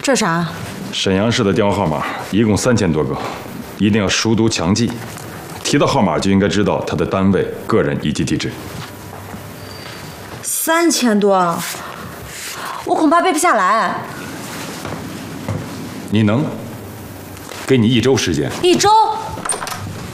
这啥？ 沈阳市的电话号码一共3000多个，一定要熟读强记。提到号码就应该知道他的单位、个人以及地址。 3000多，我恐怕背不下来。 你能？给你1周时间。 1周？